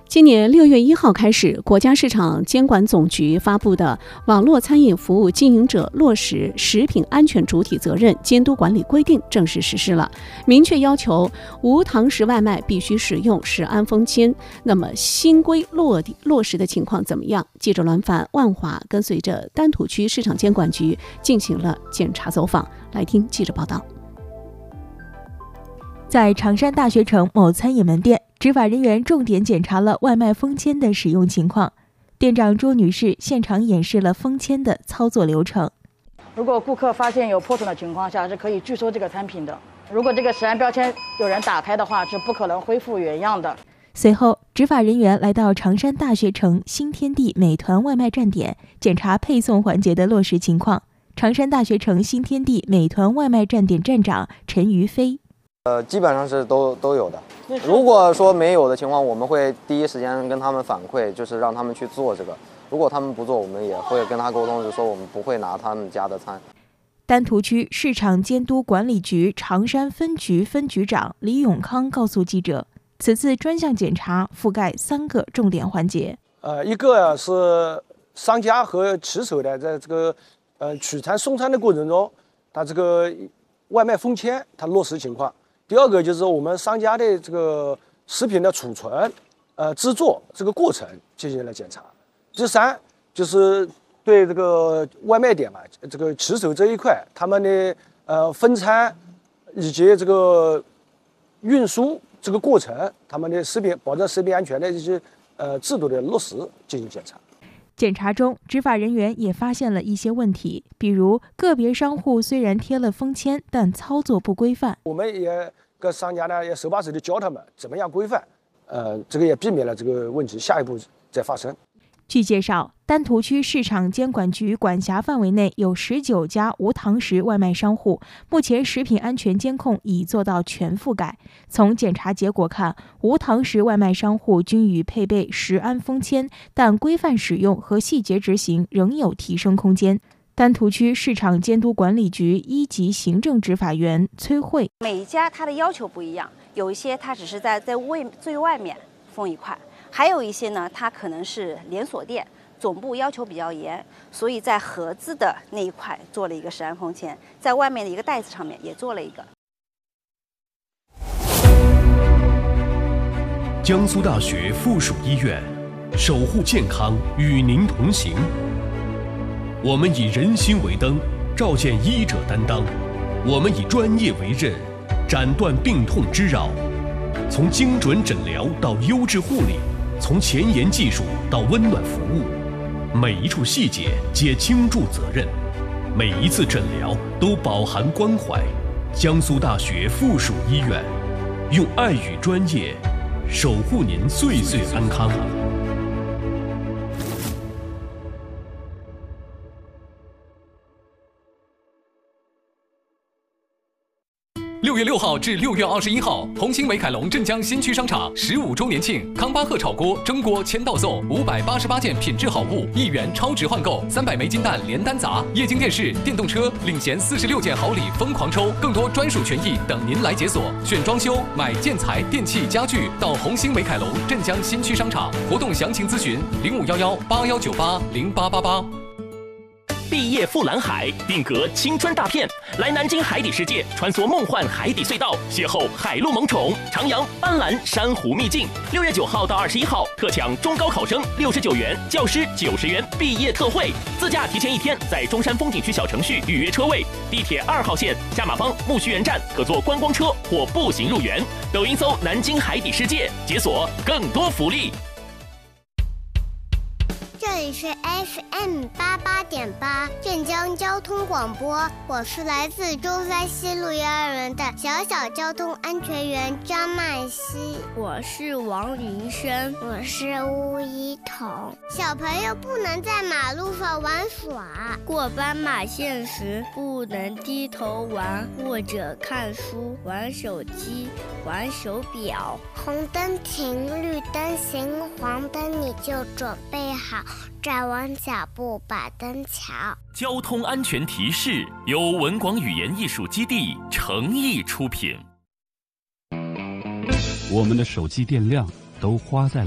今年6月1号开始，国家市场监管总局发布的《网络餐饮服务经营者落实食品安全主体责任监督管理规定》正式实施了，明确要求无堂食外卖必须使用食安封签。那么新规落实的情况怎么样？记者栾凡、万华跟随着丹徒区市场监管局进行了检查走访，来听记者报道。 在常山大学城某餐饮门店，执法人员重点检查了外卖封签的使用情况。店长朱女士现场演示了封签的操作流程。 如果顾客发现有破损的情况下，是可以拒收这个餐品的。如果这个食安标签有人打开的话，是不可能恢复原样的。 随后，执法人员来到常山大学城新天地美团外卖站点，检查配送环节的落实情况。常山大学城新天地美团外卖站点站长陈于飞。 基本上是都有的。如果说没有的情况，我们会第一时间跟他们反馈，就是让他们去做这个。如果他们不做，我们也会跟他沟通，就说我们不会拿他们家的餐。 丹徒区市场监督管理局常山分局分局长李永康告诉记者，此次专项检查覆盖3个重点环节。 一个是商家和骑手的在这个取餐送餐的过程中，他这个外卖封签它落实情况。第二个就是我们商家的这个食品的储存、制作这个过程进行了检查。第3就是对这个外卖点这个骑手这一块，他们的分餐以及这个运输这个过程，他们的保证食品安全的这些制度的落实进行检查。 检查中，执法人员也发现了一些问题，比如个别商户虽然贴了封签，但操作不规范。 我们也跟商家呢也手把手的教他们怎么样规范，这个也避免了这个问题下一步再发生。 据介绍，丹徒区市场监管局管辖范围内有19家无堂食外卖商户，目前食品安全监控已做到全覆盖。从检查结果看，无堂食外卖商户均已配备食安封签，但规范使用和细节执行仍有提升空间。丹徒区市场监督管理局1级行政执法员崔慧： 每一家它的要求不一样，有一些它只是在最外面封一块，还有一些呢，它可能是连锁店，总部要求比较严，所以在盒子的那一块做了一个食安封签，在外面的一个袋子上面也做了一个。 江苏大学附属医院，守护健康，与您同行。我们以人心为灯，照见医者担当；我们以专业为刃，斩断病痛之扰。从精准诊疗到优质护理，从前沿技术到温暖服务，每一处细节皆倾注责任，每一次诊疗都饱含关怀。江苏大学附属医院，用爱与专业守护您岁岁安康。 6月6号至6月21号，红星美凯龙镇江新区商场15周年庆，康巴赫炒锅、蒸锅签到送588件品质好物，1元超值换购，300枚金蛋连单砸，液晶电视、电动车领衔46件好礼疯狂抽，更多专属权益等您来解锁。选装修、买建材、电器、家具，到红星美凯龙镇江新区商场。活动详情咨询051181980888。 毕业赴蓝海，定格青春大片，来南京海底世界，穿梭梦幻海底隧道，邂逅海陆萌宠，徜徉斑斓珊瑚秘境。6月9号到21号，特抢中高考生69元，教师90元毕业特惠，自驾提前1天，在中山风景区小程序预约车位。地铁2号线下马坊木樨园站可坐观光车或步行入园。抖音搜南京海底世界，解锁更多福利。 这里是 FM88.8镇江交通广播，我是来自中山西路幼儿园的小交通安全员张曼希。 我是王云生， 我是吴一彤。小朋友不能在马路上玩耍， 过斑马线时不能低头玩或者看书、玩手机、玩手表。 红灯停，绿灯行，黄灯你就准备好，站稳脚步把灯瞧。 交通安全提示由文广语言艺术基地诚意出品。 我们的手机电量都花在了